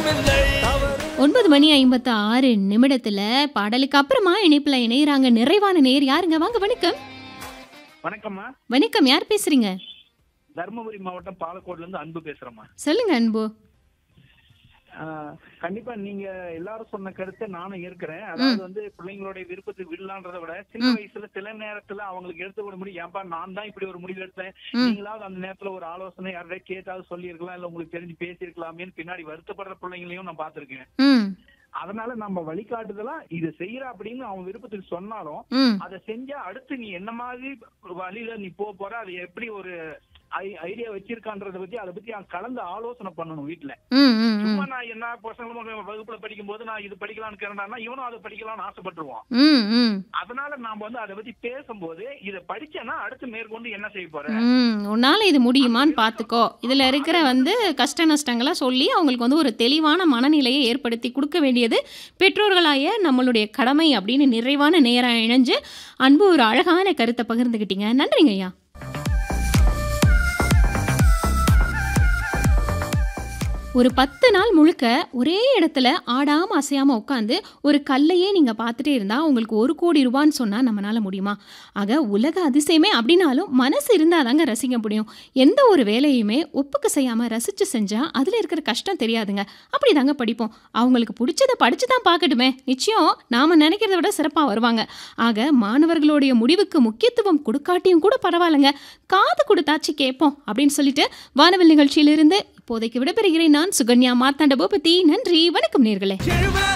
9:56 பாடலுக்கு அப்புறமா இணைப்புல இணையறாங்க நிறைவான நேர் யாருங்க? வாங்க வணக்கம். வணக்கம்மா. வணக்கம். யார் பேசுறீங்க? தர்மபுரி மாவட்டம் பாலக்கோடுல இருந்து அன்பு பேசுறேம்மா. சொல்லுங்க அன்பு. கண்டிப்பா நீங்க எல்லாரும் சொன்ன கருத்தை நானும் ஏற்கிறேன். அதாவது வந்து பிள்ளைங்களுடைய விருப்பத்துக்கு விடலான்றதை விட சின்ன வயசுல சில நேரத்துல அவங்களுக்கு எடுத்துக்கூட முடியும். ஏன்பா நான் தான் இப்படி ஒரு முடிவு எடுத்தேன், நீங்களாவது அந்த நேரத்துல ஒரு ஆலோசனை யாருடைய கேட்டாவது சொல்லியிருக்கலாம், இல்ல உங்களுக்கு தெரிஞ்சு பேசியிருக்கலாமேன்னு பின்னாடி வருத்தப்படுற பிள்ளைங்களையும் நான் பாத்திருக்கேன். அதனால நம்ம வழிகாட்டுதலா இது செய்யற அப்படின்னு அவன் விருப்பத்துக்கு சொன்னாலும் அதை செஞ்சா அடுத்து நீ என்ன மாதிரி வழியில நீ போற, அது எப்படி ஒரு ஐடியா வச்சிருக்கான்றத பத்தி அதை பத்தி கலந்து ஆலோசனை பண்ணணும் வீட்டுல. சும்மா நான் என்ன பசங்களும் வகுப்புல படிக்கும் போது நான் இது படிக்கலாம்னு கேட்டானா இவனும் அதை படிக்கலாம்னு ஆசைப்பட்டுருவான். அதனால நாம வந்து அதை பத்தி பேசும்போது இதை படிச்சேன்னா அடுத்து மேற்கொண்டு என்ன செய்ய போற, உன்னால இது முடியுமான்னு பாத்துக்கோ. இதுல இருக்கிற கஷ்ட நஷ்டங்களை சொல்லி அவங்களுக்கு ஒரு தெளிவான மனநிலையை ஏற்படுத்தி கொடுக்க வேண்டியது பெற்றோர்களாய நம்மளுடைய கடமை அப்படின்னு நிறைவான நேரம் இணைஞ்சு அன்பு ஒரு அழகான கருத்தை பகிர்ந்துகிட்டீங்க. நன்றிங்க ஐயா. ஒரு 10 நாள் முழுக்க ஒரே இடத்துல ஆடாம அசையாம உட்காந்து ஒரு கல்லையே நீங்க பார்த்துட்டே இருந்தா உங்களுக்கு 1 கோடி ரூபான்னு சொன்னா நம்மளால முடியுமா? ஆக உலக அதிசயமே அப்படின்னாலும் மனசு இருந்தாதாங்க ரசிக்க முடியும். எந்த ஒரு வேலையுமே ஒப்புக்கு செய்யாம ரசிச்சு செஞ்சா அதுல இருக்கிற கஷ்டம் தெரியாதுங்க. அப்படிதாங்க படிப்போம். அவங்களுக்கு பிடிச்சதை படிச்சு தான் பார்க்கட்டுமே, நிச்சயம் நாம நினைக்கிறத விட சிறப்பா வருவாங்க. ஆக மாணவர்களுடைய முடிவுக்கு முக்கியத்துவம் கொடுக்காட்டியும் கூட பரவாயில்லைங்க, காது கொடுத்தாச்சு கேட்போம் அப்படின்னு சொல்லிட்டு வானவில் நிகழ்ச்சியிலிருந்து இப்போதைக்கு விடைபெறுகிறேன். நான் சுகன்யா மார்த்தாண்ட பூபதி. நன்றி, வணக்கம் நேர்களே.